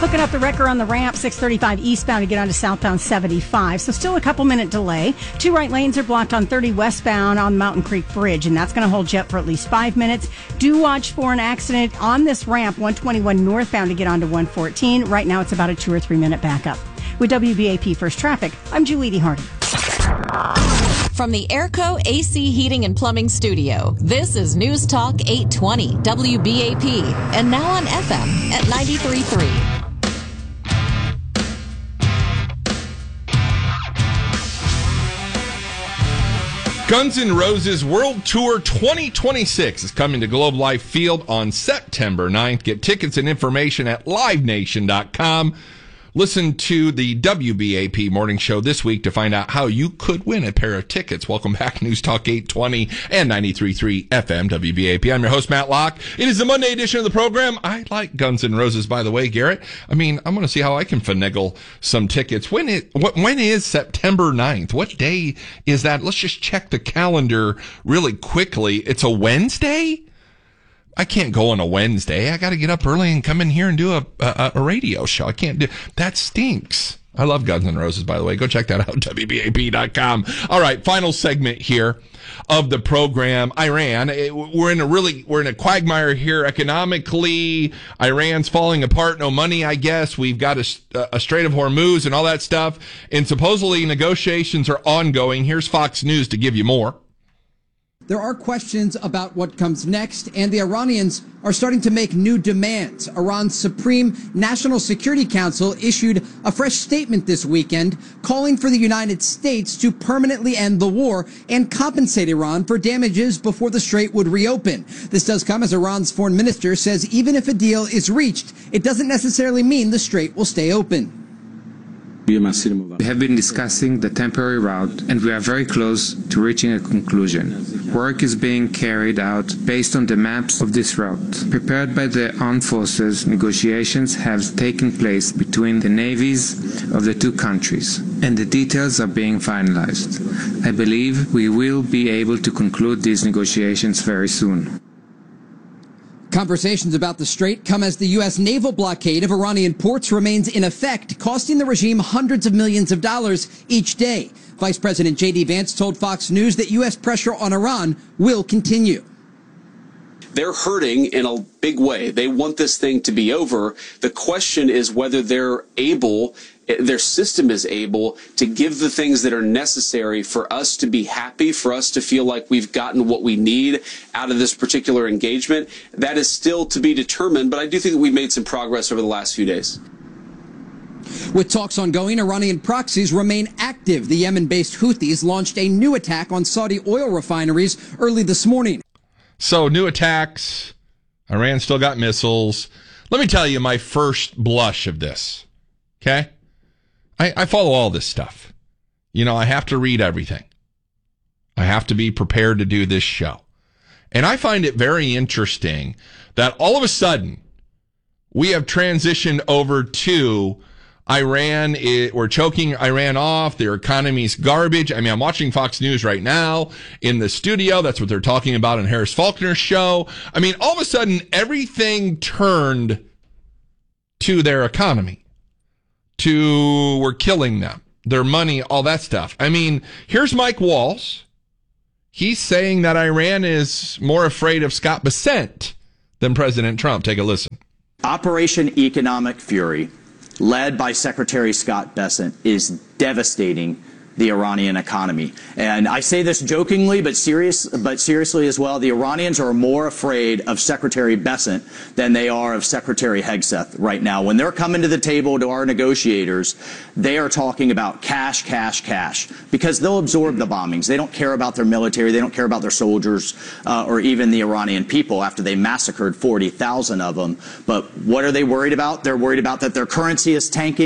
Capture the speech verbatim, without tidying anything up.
Looking up the wrecker on the ramp, six thirty-five eastbound to get onto southbound seventy-five. So still a couple minute delay. Two right lanes are blocked on thirty westbound on Mountain Creek Bridge, and that's going to hold you up for at least five minutes. Do watch for an accident on this ramp, one twenty-one northbound to get onto one fourteen. Right now it's about a two or three minute backup. With W B A P First Traffic, I'm Julie Hardy. From the Airco A C Heating and Plumbing Studio, this is News Talk eight twenty W B A P, and now on F M at ninety-three point three. Guns N' Roses World Tour twenty twenty-six is coming to Globe Life Field on September ninth. Get tickets and information at live nation dot com. Listen to the W B A P Morning Show this week to find out how you could win a pair of tickets. Welcome back, News Talk eight twenty and ninety-three point three F M W B A P. I'm your host, Matt Locke. It is the Monday edition of the program. I like Guns N' Roses, by the way, Garrett. I mean, I'm going to see how I can finagle some tickets. When is, when is September ninth? What day is that? Let's just check the calendar really quickly. It's a Wednesday? I can't go on a Wednesday. I got to get up early and come in here and do a, a, a radio show. I can't do that. Stinks. I love Guns N' Roses, by the way. Go check that out, W B A P dot com. All right, final segment here of the program. Iran. We're in a really, we're in a quagmire here economically. Iran's falling apart. No money, I guess. We've got a, a Strait of Hormuz and all that stuff. And supposedly negotiations are ongoing. Here's Fox News to give you more. There are questions about what comes next, and the Iranians are starting to make new demands. Iran's Supreme National Security Council issued a fresh statement this weekend calling for the United States to permanently end the war and compensate Iran for damages before the strait would reopen. This does come as Iran's foreign minister says even if a deal is reached, it doesn't necessarily mean the strait will stay open. We have been discussing the temporary route, and we are very close to reaching a conclusion. Work is being carried out based on the maps of this route. Prepared by the armed forces, negotiations have taken place between the navies of the two countries, and the details are being finalized. I believe we will be able to conclude these negotiations very soon. Conversations about the strait come as the U S naval blockade of Iranian ports remains in effect, costing the regime hundreds of millions of dollars each day. Vice President J D Vance told Fox News that U S pressure on Iran will continue. They're hurting in a big way. They want this thing to be over. The question is whether they're able, their system is able to give the things that are necessary for us to be happy, for us to feel like we've gotten what we need out of this particular engagement. That is still to be determined, but I do think that we've made some progress over the last few days. With talks ongoing, Iranian proxies remain active. The Yemen-based Houthis launched a new attack on Saudi oil refineries early this morning. So, new attacks. Iran still got missiles. Let me tell you my first blush of this. Okay? I, I follow all this stuff. You know, I have to read everything. I have to be prepared to do this show. And I find it very interesting that all of a sudden we have transitioned over to Iran. It, we're choking Iran off. Their economy's garbage. I mean, I'm watching Fox News right now in the studio. That's what they're talking about in Harris Faulkner's show. I mean, all of a sudden everything turned to their economy, to we're killing them, their money, all that stuff. I mean, here's Mike Walls. He's saying that Iran is more afraid of Scott Bessent than President Trump. Take a listen. Operation Economic Fury, led by Secretary Scott Bessent, is devastating the Iranian economy. And I say this jokingly, but serious, but seriously as well. The Iranians are more afraid of Secretary Bessent than they are of Secretary Hegseth right now. When they're coming to the table to our negotiators, they are talking about cash, cash, cash, because they'll absorb the bombings. They don't care about their military. They don't care about their soldiers uh, or even the Iranian people after they massacred forty thousand of them. But what are they worried about? They're worried about that their currency is tanking.